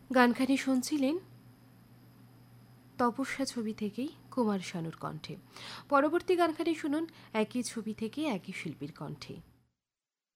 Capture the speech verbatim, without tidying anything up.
গানখানি শুনছিলেন তপস্যা ছবি থেকেই কুমার শানুর কণ্ঠে। পরবর্তী গানখানি শুনুন একই ছবি থেকে একই শিল্পীর কণ্ঠে।